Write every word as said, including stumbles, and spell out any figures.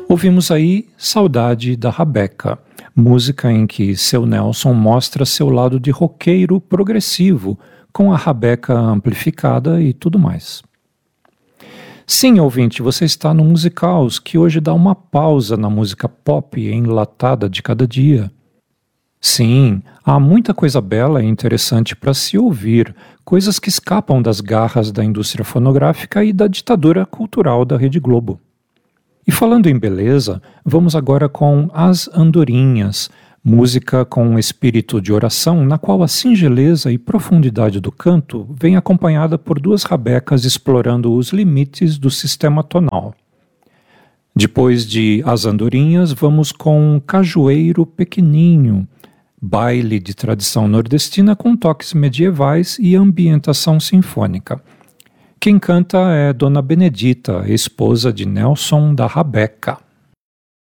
Ouvimos aí Saudade da Rabeca, música em que seu Nelson mostra seu lado de roqueiro progressivo, com a rabeca amplificada e tudo mais. Sim, ouvinte, você está no Musicaus, que hoje dá uma pausa na música pop enlatada de cada dia. Sim, há muita coisa bela e interessante para se ouvir, coisas que escapam das garras da indústria fonográfica e da ditadura cultural da Rede Globo. E falando em beleza, vamos agora com As Andorinhas, música com um espírito de oração na qual a singeleza e profundidade do canto vem acompanhada por duas rabecas explorando os limites do sistema tonal. Depois de As Andorinhas, vamos com Cajueiro Pequeninho, baile de tradição nordestina com toques medievais e ambientação sinfônica. Quem canta é Dona Benedita, esposa de Nelson da Rabeca.